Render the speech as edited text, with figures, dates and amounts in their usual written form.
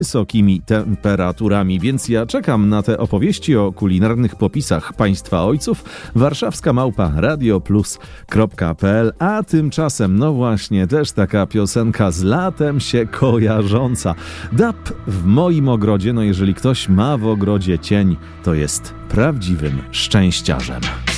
wysokimi temperaturami, więc ja czekam na te opowieści o kulinarnych popisach państwa ojców. warszawska@radioplus.pl. A tymczasem, no właśnie, też taka piosenka z latem się kojarząca. Dab w moim ogrodzie, no jeżeli ktoś ma w ogrodzie cień, to jest prawdziwym szczęściarzem.